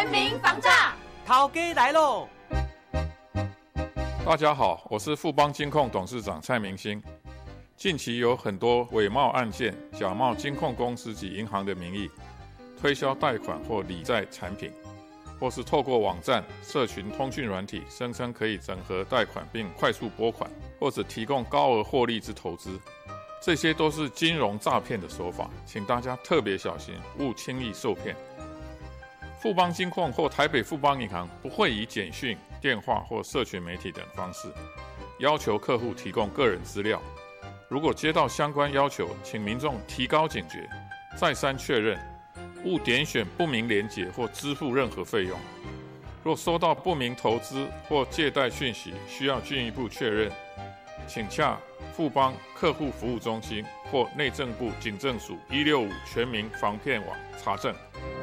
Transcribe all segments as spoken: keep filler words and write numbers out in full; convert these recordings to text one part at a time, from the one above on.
全民防诈， 头家来喽！ 大家好，我是富邦金控董事长蔡明兴。近期有很多伪冒案件，假冒金控公司及银行的名义，推销贷款或理债产品，或是透过网站、社群通讯软体，声称可以整合贷款并快速拨款，或者提供高额获利之投资，这些都是金融诈骗的手法，请大家特别小心，勿轻易受骗。富邦金控或台北富邦银行不会以简讯、电话或社群媒体等方式要求客户提供个人资料。如果接到相关要求，请民众提高警觉，再三确认，勿点选不明连结或支付任何费用。若收到不明投资或借贷讯息，需要进一步确认，请洽富邦客户服务中心或内政部警政署一六五全民防骗网查证。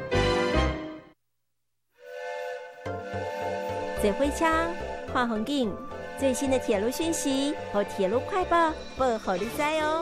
指挥枪、画红镜，最新的铁路讯息和铁路快报，报好你知哦。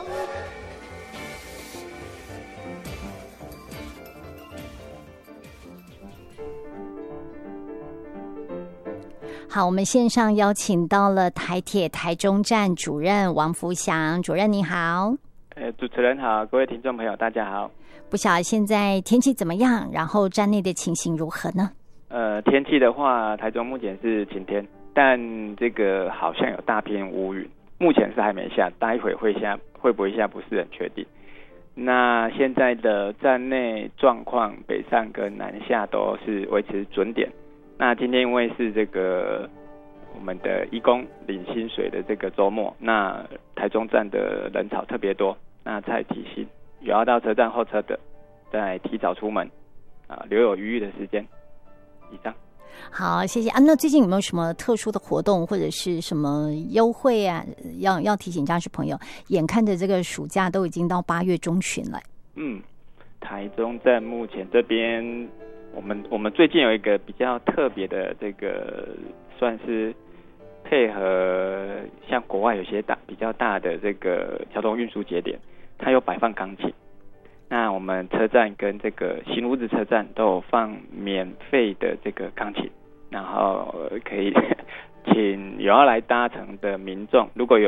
好，我们线上邀请到了台铁台中站主任王福祥主任，你好。 呃，主持人好，各位听众朋友，大家好。 不晓得现在天气怎么样？然后站内的情形如何呢？ 呃，天气的话，台中目前是晴天，但这个好像有大片乌云，目前是还没下，待会会下，会不会下不是很确定。那现在的站内状况，北上跟南下都是维持准点。那今天因为是这个我们的移工领薪水的这个周末，那台中站的人潮特别多，那在提醒有要到车站候车的，再提早出门啊，留有余裕的时间。以上。 好，谢谢啊。那最近有没有什么特殊的活动或者是什么优惠啊？要要提醒家属朋友，眼看着这个暑假都已经到八月中旬了。 嗯，台中站目前这边，我们我们最近有一个比较特别的这个，算是配合像国外有些大比较大的这个交通运输节点，它有摆放钢琴。那我们车站跟这个新屋子车站都有放免费的这个钢琴，然后可以请有要来搭乘的民众，如果有